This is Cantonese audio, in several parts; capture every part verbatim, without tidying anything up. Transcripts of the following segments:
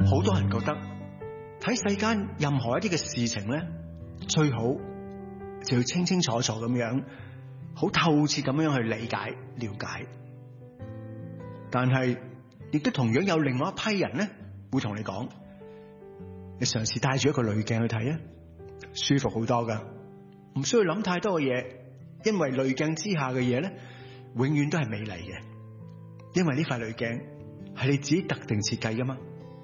好多人覺得睇世間任何一啲嘅事情咧，最好就要清清楚楚咁樣，好透徹咁樣去理解了解。但係亦都同樣有另外一批人咧，會同你講，你嘗試帶住一個濾鏡去睇啊，舒服好多噶，唔需要諗太多嘅嘢，因為濾鏡之下嘅嘢咧，永遠都係美麗嘅，因為呢塊濾鏡係你自己特定設計噶嘛。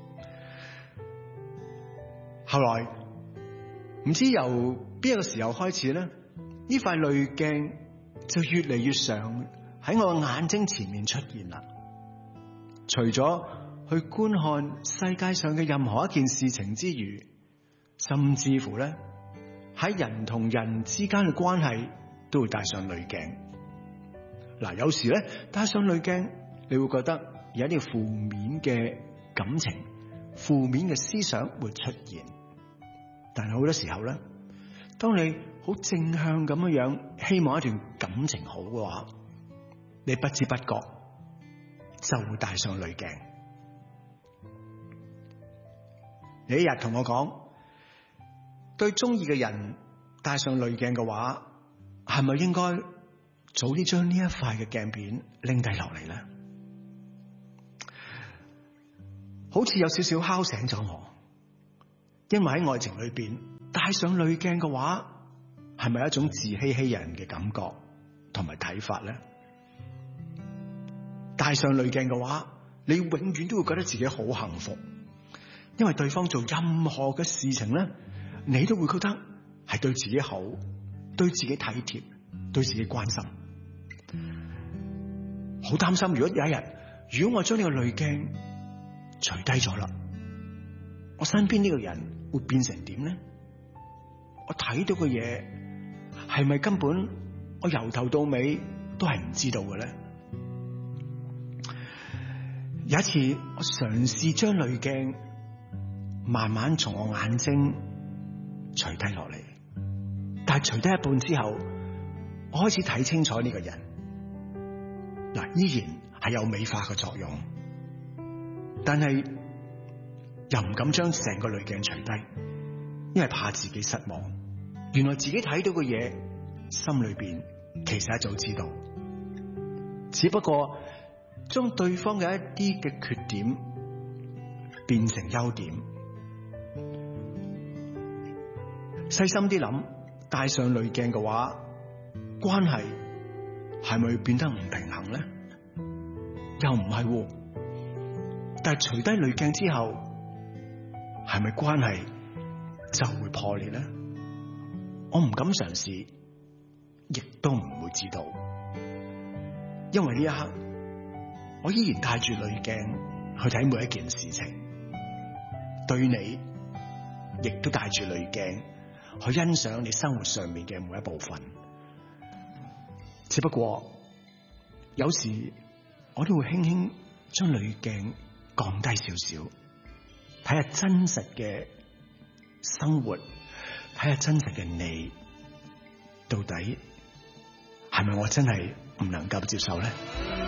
後來唔知由邊一個時候開始咧，呢塊濾鏡就越嚟越常喺我嘅眼睛前面出現啦。除咗去觀看世界上嘅任何一件事情之餘，甚至乎咧喺人同人之間嘅關係都會帶上濾鏡。嗱，有時咧帶上濾鏡，你會覺得有一啲負面嘅感情、負面嘅思想會出現。但係好多時候咧，當你好正向咁樣樣希望一段感情好嘅話，你不知不覺就會帶上濾鏡。你一日同我講，對中意嘅人帶上濾鏡嘅話，係咪應該早啲將呢一塊嘅鏡片拎低落嚟咧？好似有少少敲醒咗我，因為喺愛情裏邊帶上濾鏡嘅話，係咪一種自欺欺人嘅感覺同埋睇法咧？帶上濾鏡嘅話，你永遠都會覺得自己好幸福，因為對方做任何嘅事情咧，你都會覺得係對自己好，對自己體貼，對自己關心。好擔心，如果有一日，如果我將呢個濾鏡除低咗啦，我身邊呢個人會變成點咧？我睇到嘅嘢係咪根本我由頭到尾都係唔知道嘅咧？有一次我嘗試將濾鏡慢慢從我眼睛除低落嚟，但係除低一半之後，我開始睇清楚呢個人。嗱，依然係有美化嘅作用，但係又唔敢將成個濾鏡除低，因為怕自己失望。原來自己睇到嘅嘢，心裏邊其實一早知道，只不過將對方嘅一啲嘅缺點變成優點。細心啲諗，帶上濾鏡嘅話，關係係咪變得唔平衡咧？又唔係喎。但係除低濾鏡之後，係咪關係就會破裂咧？我唔敢嘗試，亦都唔會知道，因為呢一刻我依然帶住濾鏡去睇每一件事情，對你亦都帶住濾鏡去欣賞你生活上面嘅每一部分。只不過有時我都會輕輕將濾鏡降低少少，睇下真實嘅生活，睇下真實嘅你，到底係咪我真係唔能夠接受咧？